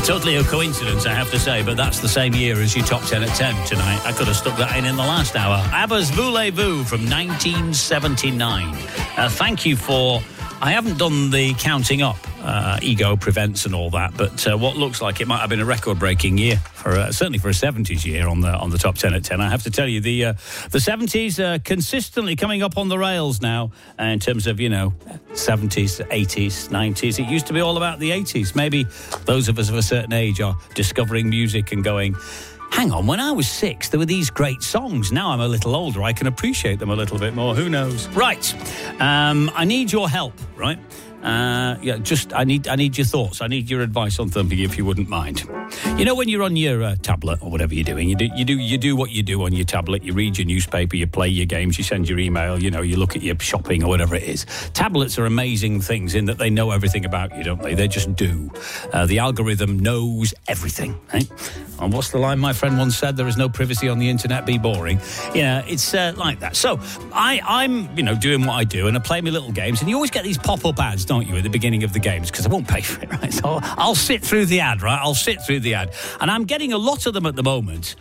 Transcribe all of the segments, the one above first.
Totally a coincidence, I have to say, but that's the same year as your top 10 at 10 tonight. I could have stuck that in the last hour. ABBA's Voulez-Vous from 1979. Thank you for... I haven't done the counting up, ego prevents and all that, but what looks like it might have been a record-breaking year, for certainly for a 70s year on the top 10 at 10. I have to tell you, the 70s are consistently coming up on the rails now in terms of, 70s, 80s, 90s. It used to be all about the 80s. Maybe those of us of a certain age are discovering music and going... Hang on, when I was 6, there were these great songs. Now I'm a little older, I can appreciate them a little bit more. Who knows? Right. I need your help, right? I need your thoughts. I need your advice on something, if you wouldn't mind. When you're on your tablet or whatever you're doing, you do what you do on your tablet. You read your newspaper, you play your games, you send your email, you look at your shopping or whatever it is. Tablets are amazing things in that they know everything about you, don't they? They just do. The algorithm knows everything, right? And what's the line my friend once said? There is no privacy on the internet, be boring. It's like that. So I'm doing what I do and I play my little games, and you always get these pop-up ads, don't you, at the beginning of the games, because I won't pay for it, right? So I'll sit through the ad, right? And I'm getting a lot of them at the moment.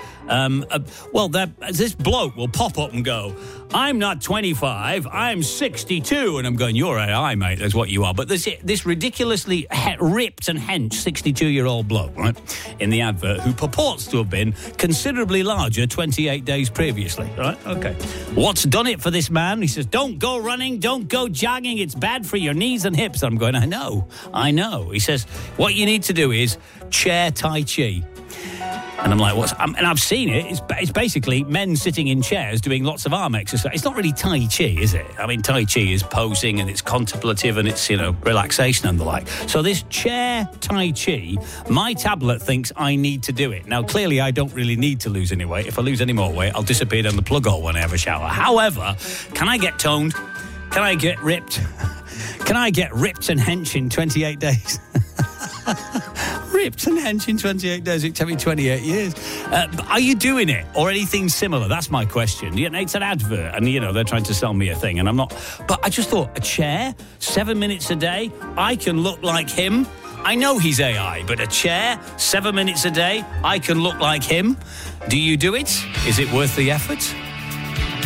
This bloke will pop up and go, I'm not 25, I'm 62. And I'm going, you're AI, mate, that's what you are. But this ridiculously ripped and hench 62-year-old bloke, right, in the advert, who purports to have been considerably larger 28 days previously, right? Okay. What's done it for this man? He says, don't go running, don't go jogging, it's bad for your knees and hips. I'm going, I know. He says, what you need to do is chair Tai Chi. And I'm like, and I've seen it. It's basically men sitting in chairs doing lots of arm exercise. It's not really Tai Chi, is it? I mean, Tai Chi is posing and it's contemplative and it's, relaxation and the like. So this chair Tai Chi, my tablet thinks I need to do it. Now, clearly, I don't really need to lose any weight. If I lose any more weight, I'll disappear down the plug hole when I have a shower. However, can I get toned? Can I get ripped? Can I get ripped and hench in 28 days? Ripped and hench in 28 days. It took me 28 years. Are you doing it or anything similar? That's my question. It's an advert and, they're trying to sell me a thing and I'm not. But I just thought, a chair, 7 minutes a day, I can look like him. I know he's AI, but a chair, 7 minutes a day, I can look like him. Do you do it? Is it worth the effort?